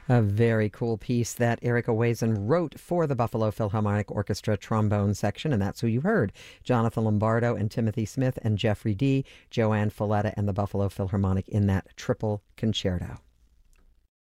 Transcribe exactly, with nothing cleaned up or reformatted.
A very cool piece that Erica Wazen wrote for the Buffalo Philharmonic Orchestra trombone section, and that's who you heard. Jonathan Lombardo and Timothy Smith and Jeffrey Dee, Joanne Folletta and the Buffalo Philharmonic in that triple concerto.